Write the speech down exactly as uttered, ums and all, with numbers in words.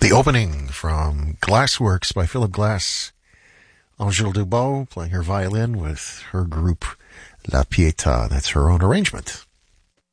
The opening from Glassworks by Philip Glass. Angèle Dubot playing her violin with her group La Pietà. That's her own arrangement.